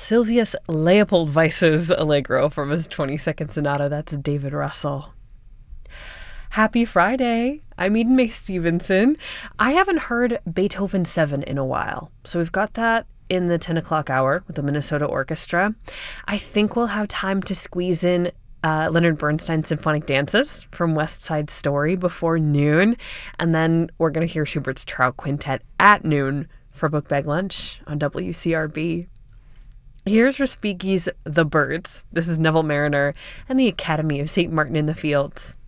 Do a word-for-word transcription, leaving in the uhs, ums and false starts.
Sylvius Leopold Weiss's Allegro from his twenty-second Sonata. That's David Russell. Happy Friday. I'm Eden May Stevenson. I haven't heard Beethoven seven in a while, so we've got that in the ten o'clock hour with the Minnesota Orchestra. I think we'll have time to squeeze in uh, Leonard Bernstein's Symphonic Dances from West Side Story before noon, and then we're going to hear Schubert's Trout Quintet at noon for Book Bag Lunch on W C R B. Here's Respighi's The Birds. This is Neville Marriner and the Academy of Saint Martin in the Fields.